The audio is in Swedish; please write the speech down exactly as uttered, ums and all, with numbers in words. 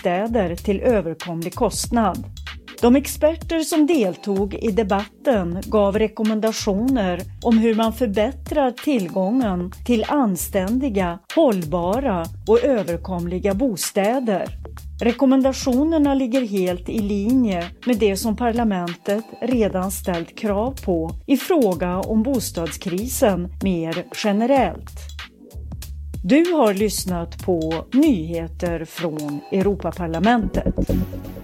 bostäder till överkomlig kostnad. De experter som deltog i debatten gav rekommendationer om hur man förbättrar tillgången till anständiga, hållbara och överkomliga bostäder. Rekommendationerna ligger helt i linje med det som parlamentet redan ställt krav på i fråga om bostadskrisen mer generellt. Du har lyssnat på nyheter från Europaparlamentet.